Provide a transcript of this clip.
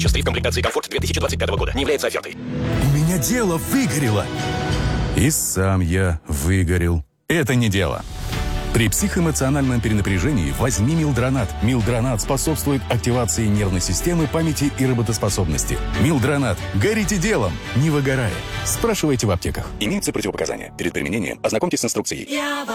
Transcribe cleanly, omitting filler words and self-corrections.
Счастливь в комплектации «Комфорт» 2025 года. Не является офертой. У меня дело выгорело. И сам я выгорел. Это не дело. При психоэмоциональном перенапряжении возьми Милдронат. Милдронат способствует активации нервной системы, памяти и работоспособности. Милдронат. Горите делом, не выгорая. Спрашивайте в аптеках. Имеются противопоказания. Перед применением ознакомьтесь с инструкцией.